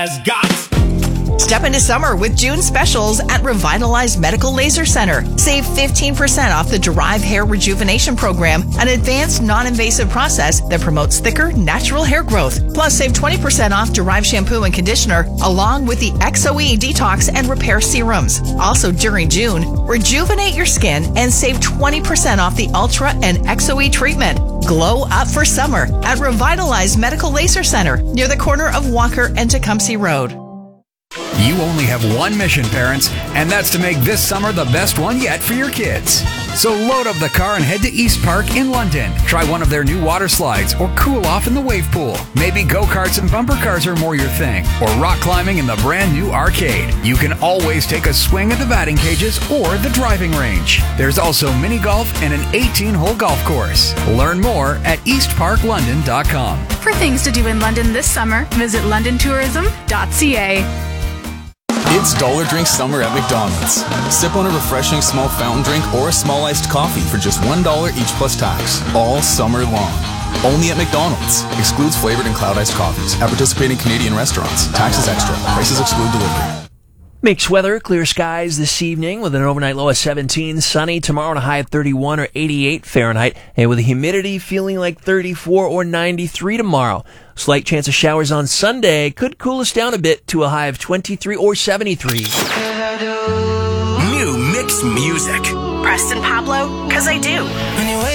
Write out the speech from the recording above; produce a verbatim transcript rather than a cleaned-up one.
has got. Step into summer with June specials at Revitalized Medical Laser Center. Save fifteen percent off the Derive Hair Rejuvenation Program, an advanced non-invasive process that promotes thicker, natural hair growth. Plus, save twenty percent off Derive shampoo and conditioner, along with the X O E Detox and Repair Serums. Also, during June, rejuvenate your skin and save twenty percent off the Ultra and X O E treatment. Glow up for summer at Revitalized Medical Laser Center, near the corner of Walker and Tecumseh Road. You only have one mission, parents, and that's to make this summer the best one yet for your kids. So load up the car and head to East Park in London. Try one of their new water slides or cool off in the wave pool. Maybe go-karts and bumper cars are more your thing, or rock climbing in the brand new arcade. You can always take a swing at the batting cages or the driving range. There's also mini golf and an eighteen-hole golf course. Learn more at east park london dot com. For things to do in London this summer, visit london tourism dot c a. It's Dollar Drink Summer at McDonald's. Sip on a refreshing small fountain drink or a small iced coffee for just one dollar each plus tax, all summer long. Only at McDonald's. Excludes flavored and cloud iced coffees at participating Canadian restaurants. Taxes extra. Prices exclude delivery. Mixed weather, clear skies this evening with an overnight low of seventeen. Sunny tomorrow and a high of thirty-one or eighty-eight Fahrenheit. And with the humidity feeling like thirty-four or ninety-three tomorrow. Slight chance of showers on Sunday could cool us down a bit to a high of twenty-three or seventy-three. New mixed music. Preston Pablo, 'cause I do. Anyway.